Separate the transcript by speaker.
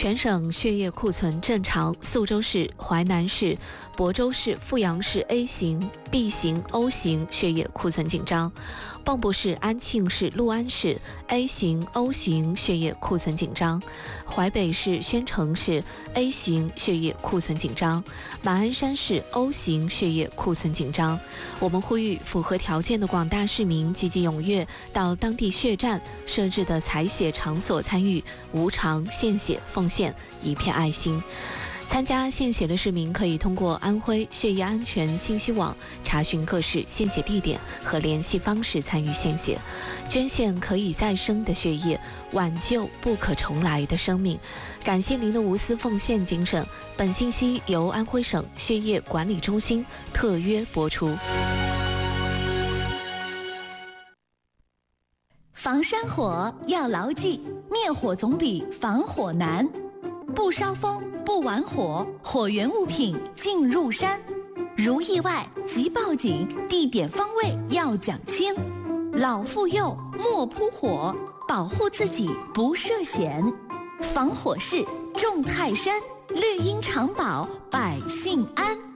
Speaker 1: 全省血液库存正常，宿州市、淮南市、亳州市、阜阳市 A 型、B 型、O 型血液库存紧张；蚌埠市、安庆市、六安市 A 型、O 型血液库存紧张；淮北市、宣城市 A 型血液库存紧张；马鞍山市 O 型血液库存紧张。我们呼吁符合条件的广大市民积极踊跃到当地血站设置的采血场所参与无偿献血奉献一片爱心。参加献血的市民可以通过安徽血液安全信息网查询各市献血地点和联系方式参与献血，捐献可以再生的血液，挽救不可重来的生命。感谢您的无私奉献精神。本信息由安徽省血液管理中心特约播出。
Speaker 2: 防山火要牢记，灭火总比防火难。不烧风，不玩火，火源物品进入山。如意外即报警，地点方位要讲清。老妇幼莫扑火，保护自己不涉险。防火势重泰山，绿荫长保百姓安。